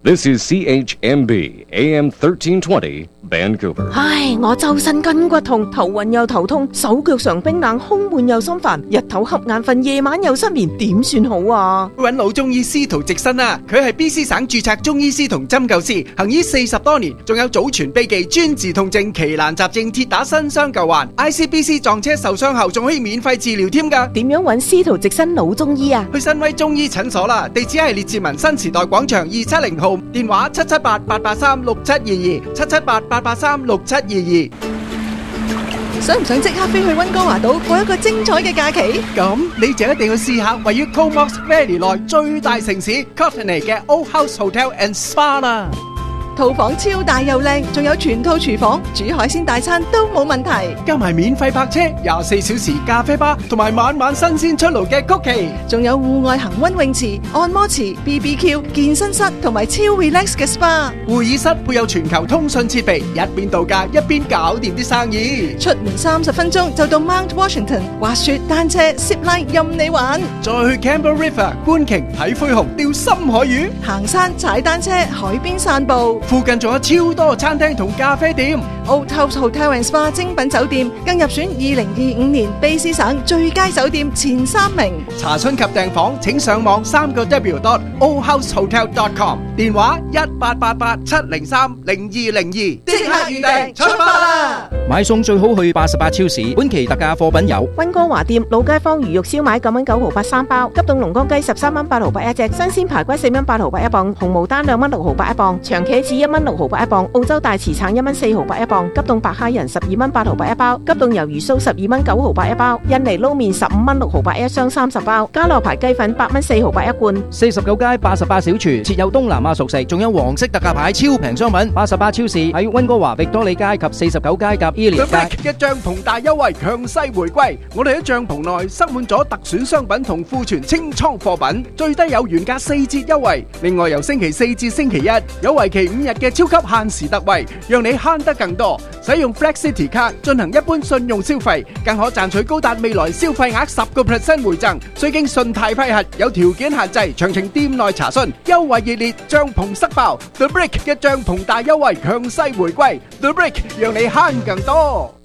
This is CHMB AM 1320 Vancouver。 唉，我周身筋骨痛，頭暈又頭痛，手腳常冰冷，胸悶又心煩，日頭瞌眼瞓，夜晚又失眠，點算好啊？ 揾老中醫司徒直新啊，佢係 BC 省註冊中醫師同針灸師，行醫40多年，仲有祖傳秘技專治痛症、奇難雜症，鐵打新傷舊患。ICBC 撞車受傷後仲可以免費治療添㗎。 點樣揾司徒直新老中醫啊？ 去新威中醫診所啦，地址係列治文新時代廣場270號，電話778-883-6722，778-883-6722。 想唔想即刻飛去溫哥華島過一個精彩嘅假期？ 咁你就一定要試下位於 Comox Valley 內最大城市 Courtenay 嘅 Old House Hotel and Spa 啦。 套房超大又靚，仲有全套廚房，煮海鮮大餐都冇問題。 加埋免費泊車、24小時咖啡吧，同埋晚晚新鮮出爐嘅曲奇， 仲有戶外恒溫泳池、按摩池、BBQ、健身室同埋超 relax 嘅 SPA。 會議室配有全球通訊設備，一邊度假一邊搞掂啲生意。 出門30分鐘就到 Mount Washington， 滑雪、單車、zip line 任你玩。 再去 Campbell River 觀鯨、睇灰熊、釣深海魚， 行山、踩單車、海邊散步。 附近仲有超多餐廳同咖啡店。 Old House Hotel and Spa 精品酒店更入選2025年卑詩省最佳酒店前3名。 查詢及訂房請上網3w.oldhousehotel.com， 電話1888-703-0202，即刻預訂出發啦！ 買餸最好去88超市，本期特價貨品有溫哥華店老街坊魚肉燒賣9蚊9毫83包，急凍龍江雞13蚊8毫8一隻，新鮮排骨4蚊8毫8一磅，紅毛丹2蚊6毫8一磅，長茄子1蚊6毫8一磅，澳洲大慈橙1蚊4毫8一磅，急凍白蝦仁12蚊8毫8一包，急凍魷魚鬚12蚊9毫8一包，印尼撈麵15蚊6毫8一箱30包，家樂牌雞粉8蚊4毫8一罐。 49街88小廚設有東南亞熟食，仲有黃色特價牌超平商品。88超市喺溫哥華域多利街及49街及 Ely 街嘅帳篷大優惠強勢回歸，我哋喺帳篷內塞滿咗特選商品同庫存清倉貨品，最低有原價4折優惠。另外由星期4至星期1有為期5日嘅超級限時特惠，讓你慳得更多。使用 Flex City 卡進行一般信用消費，更可賺取高達未來消費額10% 回贈，需經信貸批核，有條件限制，詳情店內查詢。優惠熱烈，帳篷塞爆 The Brick 嘅帳篷大優惠強勢回歸 The Brick 讓你慳更多。